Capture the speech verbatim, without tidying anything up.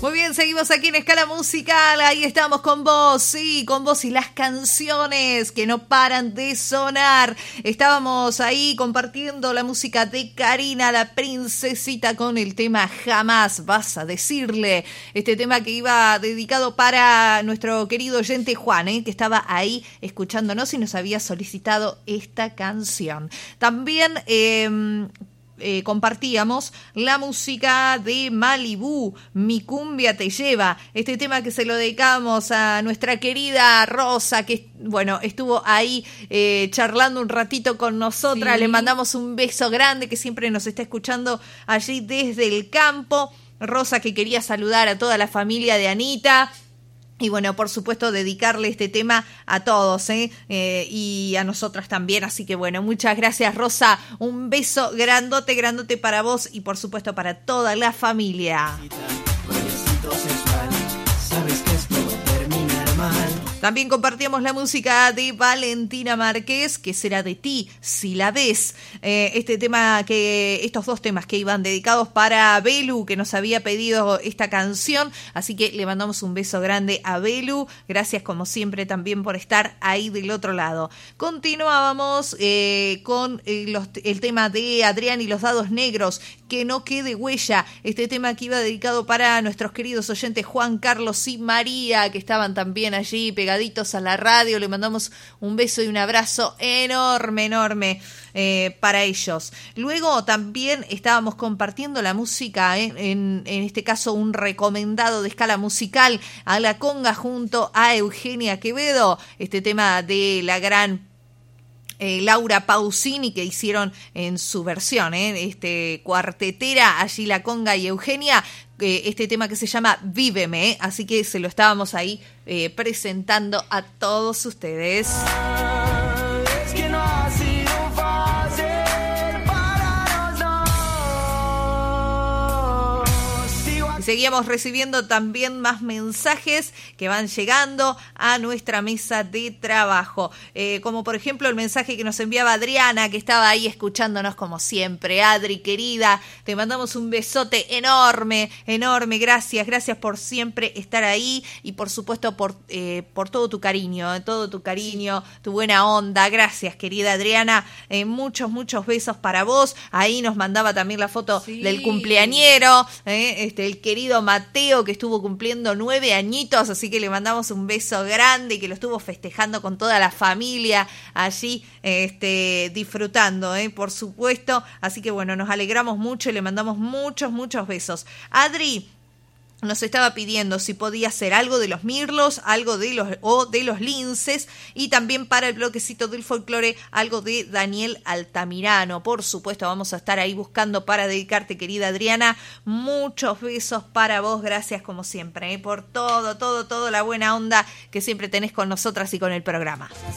Muy bien, seguimos aquí en Escala Musical. Ahí estamos con vos, sí, con vos y las canciones que no paran de sonar. Estábamos ahí compartiendo la música de Karina, la princesita, con el tema Jamás vas a decirle. Este tema que iba dedicado para nuestro querido oyente Juan, ¿eh? que estaba ahí escuchándonos y nos había solicitado esta canción. También... Eh, Eh, compartíamos la música de Malibú, Mi cumbia te lleva, este tema que se lo dedicamos a nuestra querida Rosa, que bueno, estuvo ahí eh, charlando un ratito con nosotras. Sí. Le mandamos un beso grande, que siempre nos está escuchando allí desde el campo. Rosa, que quería saludar a toda la familia de Anita. Y bueno, por supuesto, dedicarle este tema a todos, ¿eh? Eh, y a nosotras también. Así que bueno, muchas gracias, Rosa. Un beso grandote, grandote para vos y por supuesto para toda la familia. Sabes que esto va a terminar mal. También compartíamos la música de Valentina Márquez, que será de ti si la ves. Eh, este tema que, estos dos temas que iban dedicados para Belu, que nos había pedido esta canción. Así que le mandamos un beso grande a Belu. Gracias como siempre también por estar ahí del otro lado. Continuábamos eh, con eh, los, el tema de Adrián y los dados negros, que no quede huella. Este tema que iba dedicado para nuestros queridos oyentes Juan Carlos y María, que estaban también allí pegaditos a la radio. Le mandamos un beso y un abrazo enorme, enorme eh, para ellos. Luego también estábamos compartiendo la música, eh, en, en este caso un recomendado de Escala Musical, a la conga junto a Eugenia Quevedo, este tema de la gran Eh, Laura Pausini, que hicieron en su versión, ¿eh? este cuartetera, allí la conga y Eugenia, eh, este tema que se llama Víveme, ¿eh? Así que se lo estábamos ahí eh, presentando a todos ustedes. Es que no ha sido fácil para los dos. Y seguíamos recibiendo también más mensajes que van llegando a nuestra mesa de trabajo, eh, como por ejemplo el mensaje que nos enviaba Adriana, que estaba ahí escuchándonos como siempre. Adri, querida, te mandamos un besote enorme, enorme, gracias, gracias por siempre estar ahí y por supuesto por, eh, por todo tu cariño, todo tu cariño, tu buena onda. Gracias, querida Adriana, eh, muchos, muchos besos para vos. Ahí nos mandaba también la foto sí. del cumpleañero, eh, este, el querido Mateo, que estuvo cumpliendo nueve añitos, así que le mandamos un beso grande y que lo estuvo festejando con toda la familia allí, este, disfrutando, eh, por supuesto. Así que bueno, nos alegramos mucho y le mandamos muchos, muchos besos. Adri nos estaba pidiendo si podía hacer algo de los mirlos, algo de los o de los linces, y también para el bloquecito del folclore algo de Daniel Altamirano. Por supuesto, vamos a estar ahí buscando para dedicarte, querida Adriana. Muchos besos para vos, gracias como siempre, ¿eh? por todo, todo, todo la buena onda que siempre tenés con nosotras y con el programa.